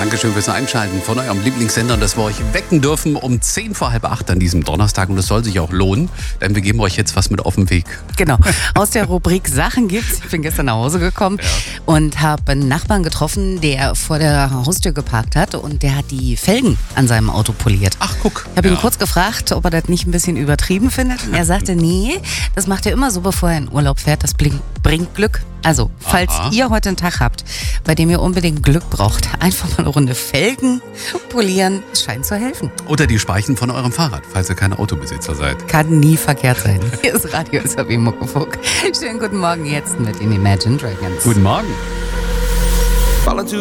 Dankeschön fürs Einschalten von eurem Lieblingssender, dass wir euch wecken dürfen um 7:45 an diesem Donnerstag. Und das soll sich auch lohnen, denn wir geben euch jetzt was mit auf den Weg. Genau, aus der Rubrik Sachen gibt's. Ich bin gestern nach Hause gekommen und habe einen Nachbarn getroffen, der vor der Haustür geparkt hat und der hat die Felgen an seinem Auto poliert. Ach, guck. Ich habe ihn kurz gefragt, ob er das nicht ein bisschen übertrieben findet. Und er sagte, nee, das macht er immer so, bevor er in Urlaub fährt. Das bringt Glück. Also, falls ihr heute einen Tag habt, bei dem ihr unbedingt Glück braucht, einfach mal eine Runde Felgen polieren, es scheint zu helfen. Oder die Speichen von eurem Fahrrad, falls ihr keine Autobesitzer seid. Kann nie verkehrt sein. Hier ist Radio SRW Muckefuck. Schönen guten Morgen jetzt mit den Imagine Dragons. Guten Morgen.